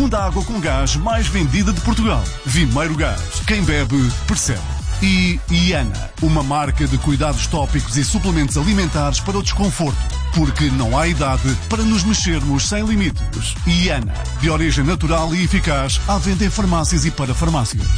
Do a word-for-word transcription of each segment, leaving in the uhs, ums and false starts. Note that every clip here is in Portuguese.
segunda água com gás mais vendida de Portugal. Vimeiro Gás. Quem bebe, percebe. E Iana, uma marca de cuidados tópicos e suplementos alimentares para o desconforto. Porque não há idade para nos mexermos sem limites. Iana, de origem natural e eficaz, à venda em farmácias e para farmácias.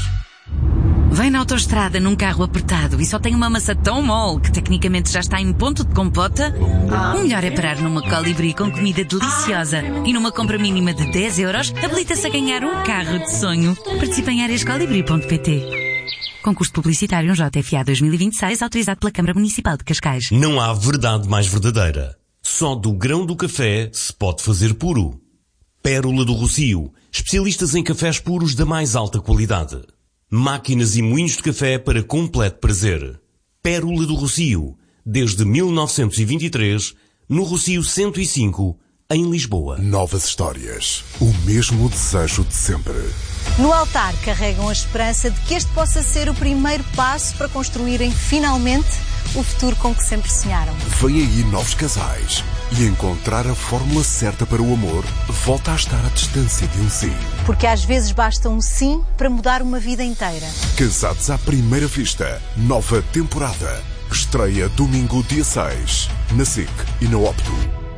Vem na autoestrada num carro apertado e só tem uma massa tão mole que tecnicamente já está em ponto de compota? O melhor é parar numa Colibri com comida deliciosa e numa compra mínima de dez euros habilita-se a ganhar um carro de sonho. Participe em áreas colibri ponto pt. Concurso publicitário J F A dois mil e vinte e seis, autorizado pela Câmara Municipal de Cascais. Não há verdade mais verdadeira. Só do grão do café se pode fazer puro. Pérola do Rocio, especialistas em cafés puros da mais alta qualidade. Máquinas e moinhos de café para completo prazer. Pérola do Rocio, desde mil novecentos e vinte e três, no Rocio cento e cinco, em Lisboa. Novas histórias, o mesmo desejo de sempre. No altar carregam a esperança de que este possa ser o primeiro passo para construírem finalmente o futuro com que sempre sonharam. Vêm aí novos casais e encontrar a fórmula certa para o amor volta a estar à distância de um sim. Porque às vezes basta um sim para mudar uma vida inteira. Casados à primeira vista, nova temporada. Estreia domingo dia seis, na S I C e na Opto.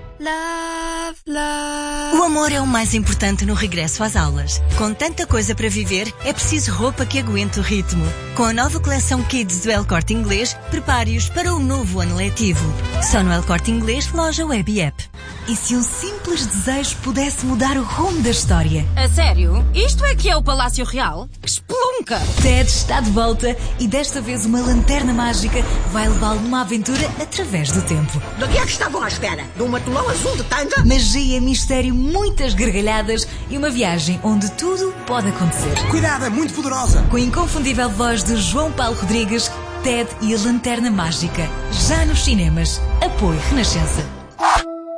Love, love. O amor é o mais importante no regresso às aulas. Com tanta coisa para viver, é preciso roupa que aguente o ritmo. Com a nova coleção Kids do El Corte Inglês, prepare-os para o novo ano letivo. Só no El Corte Inglês, loja web e app. E se um simples desejo pudesse mudar o rumo da história? A sério? Isto é que é o Palácio Real? Espelunca! Ted está de volta e desta vez uma lanterna mágica vai levá-lo numa aventura através do tempo. Do que é que estavam à espera? De um matulão azul de tanga? Magia, mistério, muitas gargalhadas e uma viagem onde tudo pode acontecer. Cuidado, é muito poderosa! Com a inconfundível voz de João Paulo Rodrigues, Ted e a Lanterna Mágica. Já nos cinemas. Apoio Renascença.